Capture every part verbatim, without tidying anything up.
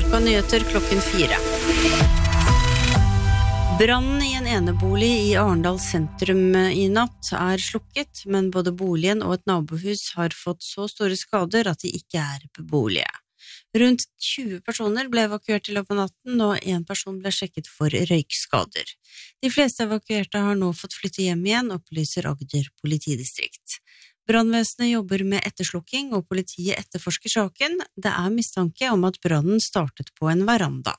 NRK Nyheter klokken fire. Brannen i en enebolig i Arendal sentrum i natt er slukket, men både boligen og et nabohus har fått så store skader at de ikke er beboelige. Rundt tjue personer ble evakuert i løpet av natten, og en person ble sjekket for røykskader. De fleste evakuerte har nå fått flytte hjem igjen, opplyser Agder politidistrikt. Brannvesenet jobber med etterslukking, og politiet etterforsker saken. Det er mistanke om at brannen startet på en veranda.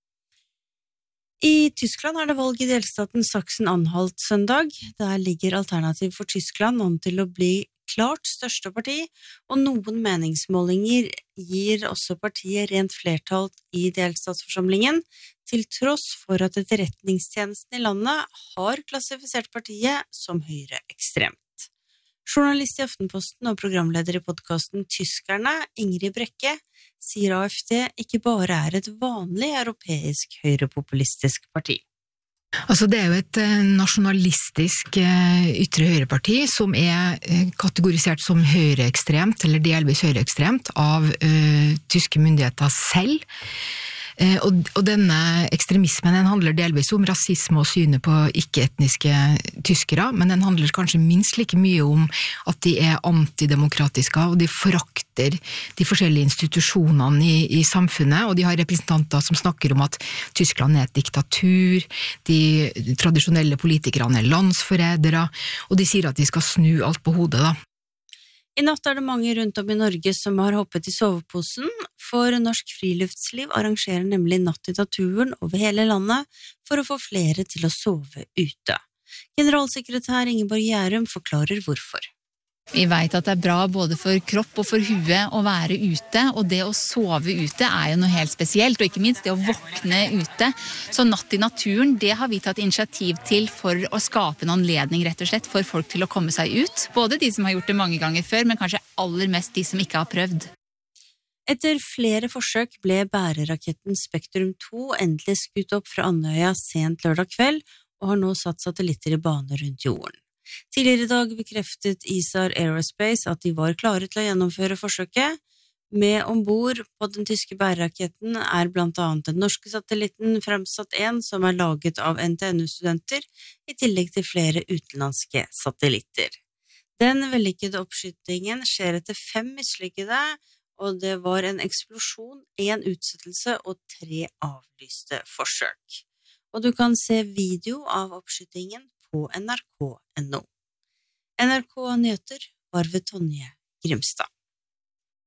I Tyskland er det valg i delstaten Sachsen-Anhalt søndag. Der ligger Alternativ for Tyskland an til å bli klart største parti, og noen meningsmålinger gir også partiet rent flertall i delstatsforsamlingen, til tross for at etterretningstjenesten i landet har klassifisert partiet som høyreekstremt. Journalist i Aftenposten og programleder i podcasten Tyskerne, Ingrid Brekke, sier A F D ikke bare er et vanlig europeisk høyrepopulistisk parti. Altså det er jo et nasjonalistisk ytre høyreparti som er kategorisert som høyreekstremt, eller delvis høyreekstremt, av uh, tyske myndigheter selv. Uh, og, og denne ekstremismen den handler delvis om rasisme og synet på ikke-etniske tyskere, men den handler kanskje minst like mye om at de er antidemokratiske, og de forakter de forskjellige institusjonene i, i samfunnet, og de har representanter som snakker om at Tyskland er et diktatur, de tradisjonelle politikerne er landsforrædere, og de sier at de skal snu alt på hodet da. I natt er det mange rundt om i Norge som har hoppet i soveposen, for Norsk Friluftsliv arrangerer nemlig natt i naturen over hele landet for å få flere til å sove ute. Generalsekretær Ingeborg Gjærum forklarer hvorfor. Vi vet at det er bra både for kropp og for hue å være ute, og det å sove ute er jo noe helt spesielt, og ikke minst det å våkne ute. Så natt i naturen, det har vi tatt initiativ til for å skape en anledning rett og slett for folk til å komme seg ut. Både de som har gjort det mange ganger før, men kanskje aller mest de som ikke har prøvd. Etter flere forsøk ble bæreraketten Spektrum to endelig skutt opp fra Andøya sent lørdag kveld, og har nå satt satellitter i bane rundt jorden. Tidligere i dag bekreftet ISAR Aerospace at de var klare til å gjennomføre forsøket. Med ombord på den tyske bæreraketten er blant annet den norske satellitten Fremsat en, som er laget av N T N U-studenter, i tillegg til flere utenlandske satellitter. Den vellykkede oppskytingen skjer etter fem mislykkede, og det var en eksplosjon, en utsettelse og tre avlyste forsøk. Og du kan se video av oppskytingen på N R K punktum N O. N R K Nyheter var ved Tonje Grimstad.